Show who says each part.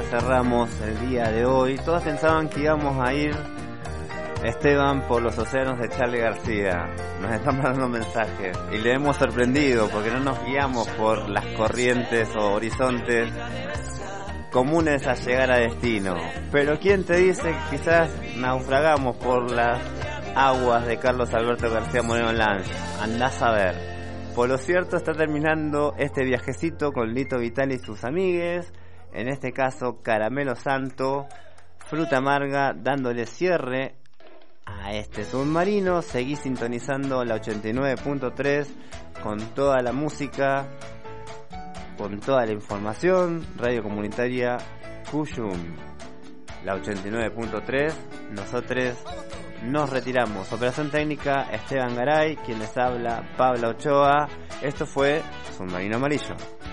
Speaker 1: cerramos el día de hoy. Todos pensaban que íbamos a ir, Esteban, por los océanos de Charly García. Nos están mandando mensajes y le hemos sorprendido porque no nos guiamos por las corrientes o horizontes comunes a llegar a destino. Pero ¿quién te dice que quizás naufragamos por las aguas de Carlos Alberto García Moreno Lange? Andás a ver. Por lo cierto, está terminando este viajecito con Lito Vitale y sus amigues. En este caso, Caramelo Santo, Fruta Amarga, dándole cierre a este submarino. Seguí sintonizando la 89.3 con toda la música, con toda la información. Radio Comunitaria Cuyum, la 89.3. Nosotros nos retiramos. Operación técnica Esteban Garay, quien les habla Pablo Ochoa. Esto fue Submarino Amarillo.